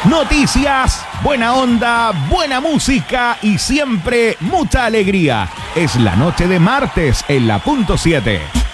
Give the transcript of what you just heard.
Noticias, buena onda, buena música y siempre mucha alegría. Es la noche de martes en la punto 7.